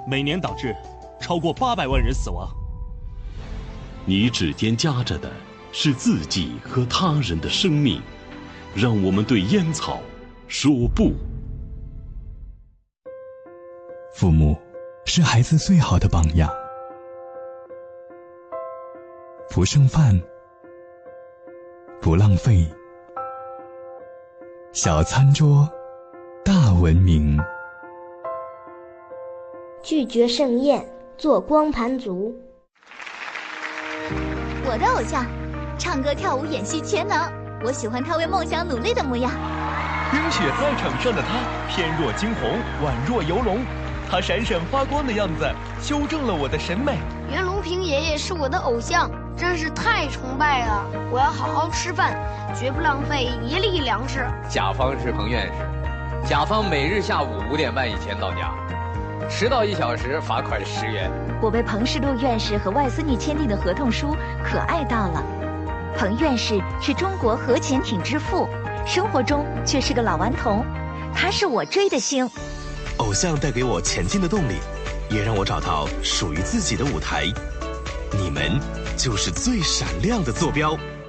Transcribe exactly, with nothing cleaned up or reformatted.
每年导致超过八百万人死亡。 你指尖夹着的是自己和他人的生命，让我们对烟草说不。 父母是孩子最好的榜样，不剩饭，不浪费，小餐桌，大文明。 拒绝盛宴，做光盘族。 我的偶像，唱歌、跳舞、演戏全能。我喜欢他为梦想努力的模样。 冰雪赛场上的他，翩若惊鸿，宛若游龙。他闪闪发光的样子，修正了我的审美。 袁隆平爷爷是我的偶像，真是太崇拜了。我要好好吃饭，绝不浪费一粒粮食。 甲方是彭院士，甲方每日下午五点半以前到家，迟到一小时罚款十元。 我被彭世禄院士和外孙女签订的合同书可爱到了。彭院士是中国核潜艇之父，生活中却是个老顽童。他是我追的星。 偶像带给我前进的动力，也让我找到属于自己的舞台。你们就是最闪亮的坐标。